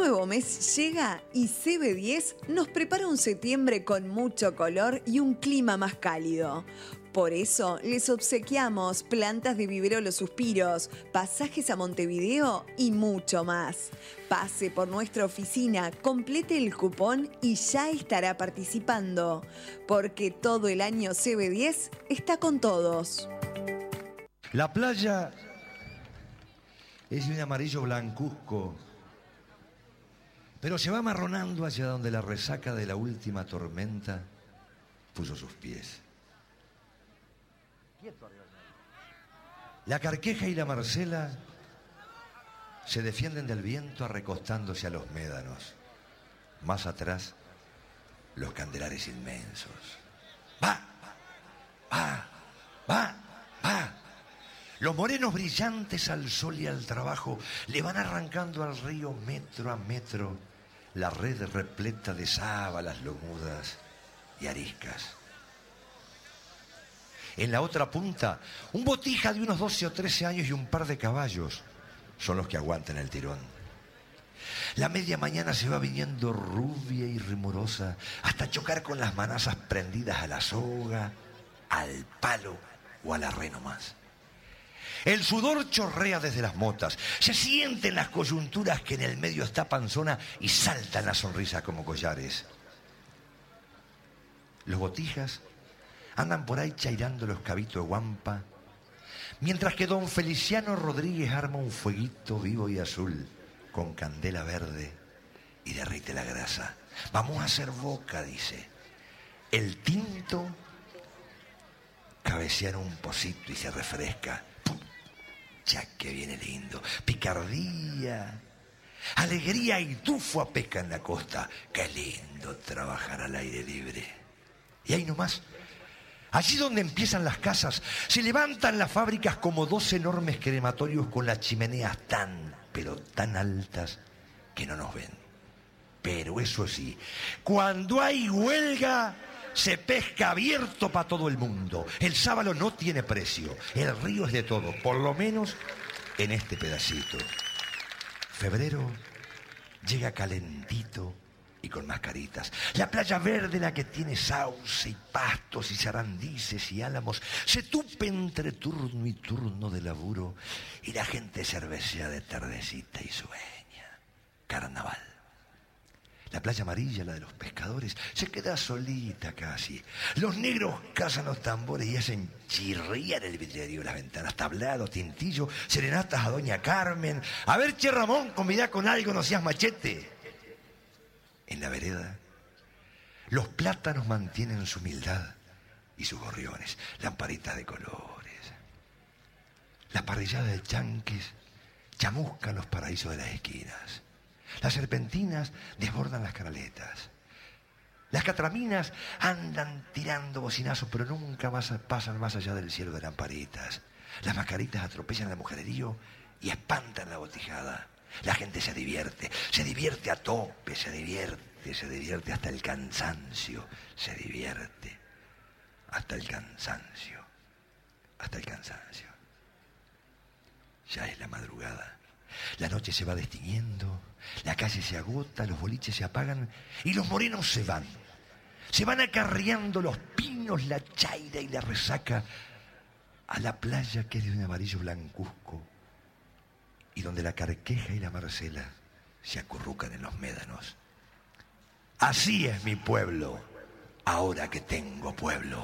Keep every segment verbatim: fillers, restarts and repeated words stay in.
nuevo mes llega y C B diez nos prepara un septiembre con mucho color y un clima más cálido. Por eso les obsequiamos plantas de vivero Los Suspiros, pasajes a Montevideo y mucho más. Pase por nuestra oficina, complete el cupón y ya estará participando. Porque todo el año C B diez está con todos. La playa es de un amarillo blancuzco, pero se va amarronando hacia donde la resaca de la última tormenta puso sus pies. La Carqueja y la Marcela se defienden del viento recostándose a los médanos. Más atrás, los candelares inmensos. ¡Va! ¡Va! ¡Va! ¡Va! Los morenos brillantes al sol y al trabajo le van arrancando al río metro a metro la red repleta de sábalas lomudas y ariscas. En la otra punta, un botija de unos doce o trece años y un par de caballos son los que aguantan el tirón. La media mañana se va viniendo rubia y rumorosa hasta chocar con las manazas prendidas a la soga, al palo o a la red nomás. El sudor chorrea desde las motas, se sienten las coyunturas que en el medio está panzona y saltan las sonrisas como collares. Los botijas andan por ahí chairando los cabitos de guampa, mientras que don Feliciano Rodríguez arma un fueguito vivo y azul con candela verde y derrite la grasa. Vamos a hacer boca, dice. El tinto cabecea en un pocito y se refresca. ¡Pum! Ya que viene lindo. Picardía, alegría y tufo a pesca en la costa. Qué lindo trabajar al aire libre. Y ahí nomás, allí donde empiezan las casas, se levantan las fábricas como dos enormes crematorios con las chimeneas tan, pero tan altas que no nos ven. Pero eso sí, cuando hay huelga, se pesca abierto para todo el mundo. El sábalo no tiene precio, el río es de todo, por lo menos en este pedacito. Febrero llega calentito y con mascaritas. La playa verde, la que tiene sauce y pastos y sarandices y álamos, se tupe entre turno y turno de laburo y la gente cervecea de tardecita y sueña. Carnaval. La playa amarilla, la de los pescadores, se queda solita casi. Los negros cazan los tambores y hacen chirriar el vidrio, las ventanas, tablados, tintillo, serenatas a doña Carmen. A ver, che Ramón, convidá con algo, no seas machete. En la vereda, los plátanos mantienen su humildad y sus gorriones, lamparitas de colores. Las parrilladas de chanques chamuscan los paraísos de las esquinas. Las serpentinas desbordan las canaletas. Las catraminas andan tirando bocinazos, pero nunca más pasan más allá del cielo de lamparitas. Las mascaritas atropellan al mujererío y espantan la botijada. La gente se divierte, se divierte a tope, se divierte, se divierte hasta el cansancio, se divierte hasta el cansancio, hasta el cansancio. Ya es la madrugada, la noche se va destiñendo, la calle se agota, los boliches se apagan y los morenos se van. Se van acarreando los pinos, la chaira y la resaca a la playa que es de un amarillo blancuzco y donde la Carqueja y la Marcela se acurrucan en los médanos. Así es mi pueblo, ahora que tengo pueblo.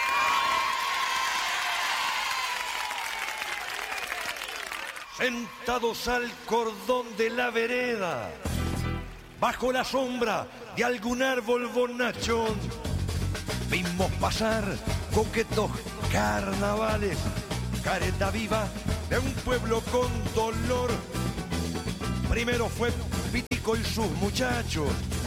Sentados al cordón de la vereda, bajo la sombra de algún árbol bonachón, vimos pasar coquetos carnavales, careta viva de un pueblo con dolor. Primero fue Pitico y sus muchachos,